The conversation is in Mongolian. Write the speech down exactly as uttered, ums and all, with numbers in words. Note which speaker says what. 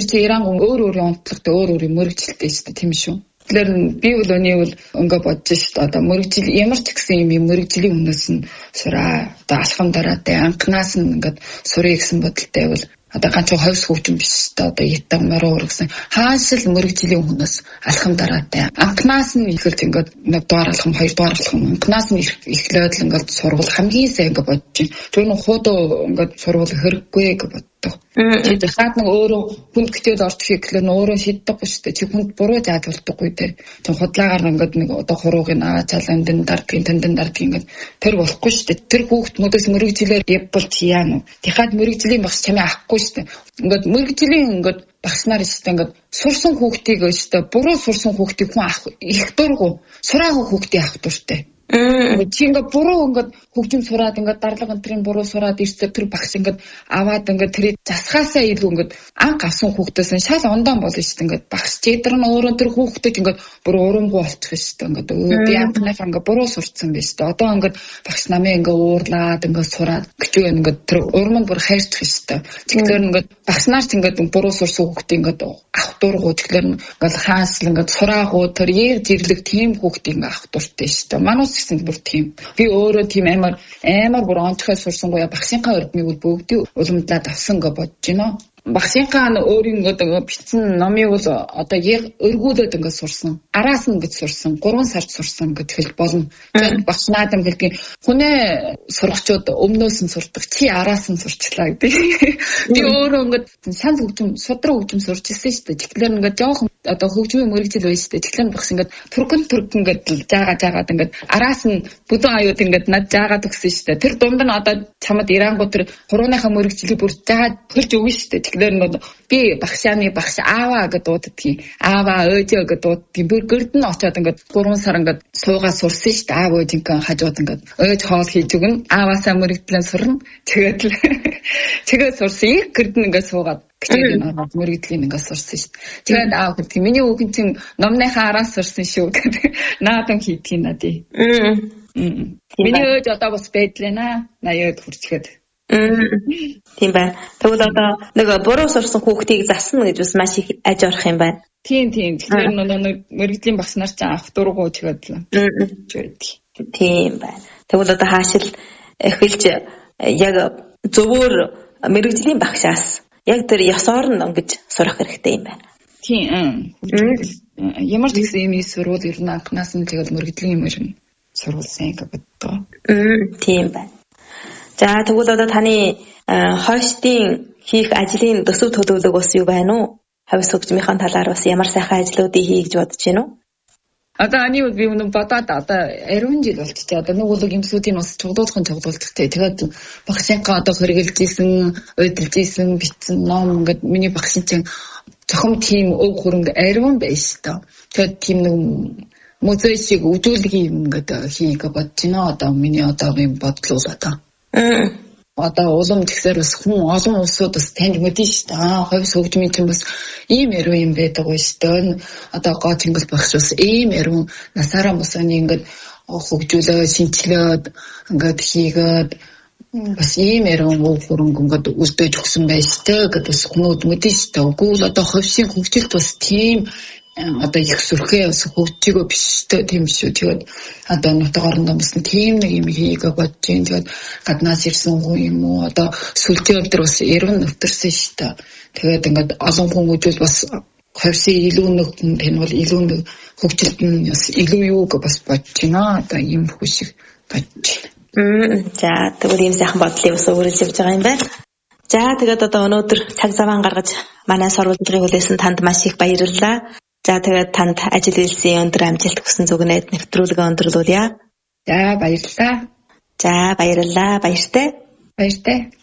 Speaker 1: чи Иран хүн өөр өөрийн онцлогтой өөр өөрийн мөрөгчлөлтэй шүү дээ тийм шүү. Тэгэхээр би бол өний бол ингээ бодож шүү дээ. Одоо мөрөгжил ямар ч гэсэн юм мөрөгжлийн хүнээс нь сураа. Одоо алхам дараатай анхнаас нь ингээд сурыг гэсэн бодолтой бол одоо ганц хойс хөгжим биш шүү дээ. Одоо ятаг мороо гэсэн хаашил мөрөгжлийн хүнээс алхам дараатай анхнаас нь ихэлж ингээд нэг дугаар алхам хоёр дугаар алхам анхнаас нь эхлээд л ингээд сурвал хамгийн сайн ингээ бодож байна. Тэр нь хуудаа ингээд сурвал хэрэггүй гэж боддог. Чи дахиад нэг өөрөө хүнд гिचээд орчих гэхлээр нь өөрөө шийддэггүй шүү дээ. Чи хүнд буруу зааж болдоггүй те. Тэг худлаагаар ингээд нэг одоо хуруугийн аа цалан дэнд дардгийн тэндэн дардгийн ингээд тэр болохгүй шүү дээ. Тэр хүүхд мөдөс мөрөгжилээр явбал чи яа нү. Дахиад мөрөгжлийн багш чамаа авахгүй шүү дээ. Ингээд мөрөгжлийн ингээд багш нар шүү дээ ингээд сурсан хүүхдийг шүү дээ. Буруу сурсан хүүхдийг хүн авах их дургу. Сураагүй хүүхдийг авах дуртай. Чи ингээд буруу ингээд хөгжим сураад ингээд дарлага энтрийн буруу сураад ирсэн тэр багш ингээд аваад ингээд тэрийг засгаасаа илүү ингээд анх авсан хүүхдээс нь шал ондоон болно шүү дээ. Ингээд багш чидэр нь өөрөө тэр хүүхдэд ингээд буруу урамгүй болчих шүү дээ. Ингээд өө би анхнаасаа ингээд буруу сурцсан байж дээ. Одоо ингээд багш намээ ингээд уурлаад ингээд сураад гिचүү ингээд тэр урам нь бүр хайрчих шүү дээ. Тэгэхээр ингээд багш нар ч ингээд буруу сурсан хүүхдийг ингээд авах дургу тэгэхээр ингээд хаасл ингээд сураагүй тэр яг зэрлэг тийм хүүхдийг ингээд авах дуртай шүү дээ. Манус гэсэн бүр тийм. Би өөрөө тийм амар амар бүр онцгой сурсангүй багшийнхаа өрдмийг бол бүгдийг уламжлаад авсан гэж бодож байна. Багшийнхаа өөрийн одоо бичсэн номыг бол одоо яг өргүүлээд ингээд сурсан. Араас нь гэж сурсан. гурван сард сурсан гэж хэл болно. Тэгээд багш наадам гэлгийн хүнээ сурагчид өмнөөс нь сурдаг. Чи араас нь сурчлаа гэдэг. Би өөрөө ингээд сан хөгжим, судраг хөгжим сурч ирсэн шүү дээ. Тэгэхээр ингээд жоохон одоо хөгжмийн мөрөгжил байж шүү дээ. Тэгэхээр багш ингээд түргэн түргэн ингээд жаагаа жаагаад ингээд араас нь бүдүүн аюуд ингээд над жаагаад өгсөн шүү дээ. Тэр дунд нь одоо чамд Ирангуу тэр хурууныхаа мөрөгжлийг бүр жаагаад хэлж өгнө шүү дээ. Тэгэхээр би багшааны багш ааваа гэж дууддгийн ааваа өөжөө гэж дууддгийн бүр гэрд нь очиод ингээд гурван сар ингээд суугаад сурсан шүү дээ. Аав өөжийнхөө хажууд ингээд өөж хоол хийж өгнө. Ааваасаа мөрөгдлэн сурна. Тэгээд л тэгээд сурсан. Их гэрд нь ингээд суугаад гिचээд наваад мөрөгдлийн ингээд сурсан шүү дээ. Тэгээд аав гэдэг миний хүүхэн чинь номныхаа араас сурсан шүү гэдэг наадам хийдгийг надий. Миний өөж одоо бас байдлаа наяад хүрчгээд.
Speaker 2: Тийм байна. Тэгвэл одоо нэг буруу сурсан хүүхдийг засна гэж бас маш их аж орох юм байна.
Speaker 1: Тийм тийм. Тэгэхээр нэг мөрөгдлийн багш нар ч авах дургу чигээд л.
Speaker 2: Тийм байна. Тэгвэл одоо хаашил эхэлж яг зөвөр мөрөгдлийн багшаас яг тэр ёсоор нь ингэж сурах хэрэгтэй юм байна.
Speaker 1: Тийм. Ямар ч гэсэн юм сурвал ер нь анхнаас нь тэгэл мөрөгдлийн юм шиг сурвалсан гэж боддог.
Speaker 2: Тийм байна. За тэгвэл одоо таны хойштын хийх ажлын төсөв төлөвлөгөө бас юу байна уу? Хавьс хөгжмийнхаа талаар бас ямар сайхан ажлуудыг хий гэж бодож байна уу?
Speaker 1: Одоо ани би өнөө бодоод одоо ариун жил болчихсон. Одоо нэг улаг юмсуудын бас цуглуулахын цуглуулдагтай. Тэгээд багшийнхаа одоо хэрэгжилжсэн, удилжсэн, бичсэн ном ингээд миний багшин чинь зохим тийм өв хөрөнгө ариун байж та. Тэгээд тийм нэг музей шиг үжүүлгийн юм ингээд хийгээ бодож байна. Одоо миний одоогийн бодол бол одоо одоо улам тэгсээр бас хүн олон улсууд бас танд мэдэн шүү дээ. Аа хойс хөгжмийн чинь бас ийм яруу юм байдаг гоё шүү дээ. Одоо гоо Чингис багш бас ийм яруу насаараа бас ингээд хөгжүүлээ, шинчлээд ингээд хийгээд бас ийм яруу хөрөнгө ингээд үлдээж өгсөн байж тээ гэдэг бас хүмүүд мэдэн шүү дээ. Үгүй л одоо хойсын хөгжилт бас тийм одоо их сүрхээ бас хөгжигөө биш дээ тийм шүү. Тэгээд одоо нутгаар нь бас тийм нэг юм хийгээ бодож юм. Тэгээд гаднаас ирсэн хүн юм уу одоо сүлжээ өвдөр бас яруу нөтөрсөн шүү дээ. Тэгээд ингээд олон хүн үжил бас хойсын илүү нэг энэ бол илүү нэг хөгжилт нь бас илүү юу гэж бас бодож байна. Одоо ийм хүсэг бодож
Speaker 2: байна. За тэгвэл ийм сайхан бодлыг бас өөрөөлж явж байгаа юм байна. За тэгээд одоо өнөөдөр цаг заваа гаргаж манай сурвалжлагыг хүлээсэн танд маш их баярлалаа. За тэгээд танд ажил хэлсэн өндөр амжилт хүсэн зүгнээд нэвтрүүлгээ өндөрлүүлье.
Speaker 1: За баярлалаа.
Speaker 2: За баярлалаа. Баяртай.
Speaker 1: Баяртай.